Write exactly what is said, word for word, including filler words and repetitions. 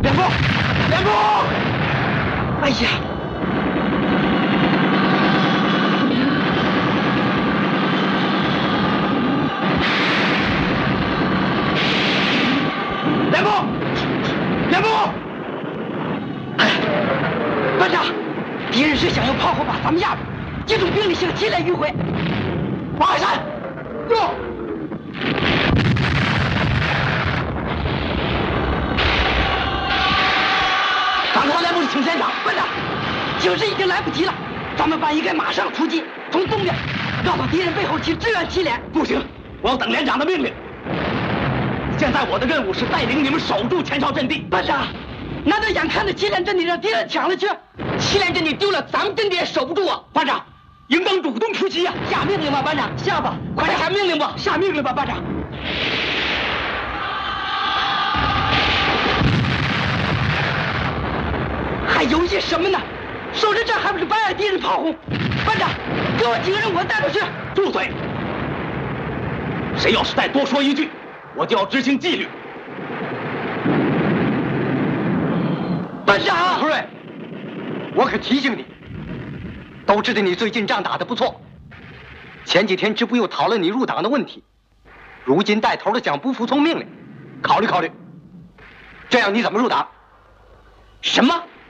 连部，连部！哎呀！连部，连部！哎，班长，敌人是想用炮火把咱们压住，集中兵力向西来迂回。往海山，用！赶快连部请先场，班长，形势已经来不及了，咱们班应该马上出击，从东边绕到敌人背后去支援祁连。不行，我要等连长的命令。现在我的任务是带领你们守住前哨阵地。班长，难道眼看着祁连阵地让敌人抢了去？祁连阵地丢了，咱们阵地也守不住啊！班长，应当主动出击呀！下命令吧，班长，下吧，快点下命令吧，下命令吧，班长。还犹豫什么呢？守着这还不是白挨敌人炮轰？班长，给我几个人，我带出去。住嘴！谁要是再多说一句，我就要执行纪律。班长，胡瑞，我可提醒你，都知道你最近仗打得不错，前几天支部又讨论你入党的问题，如今带头的想不服从命令，考虑考虑，这样你怎么入党？什么？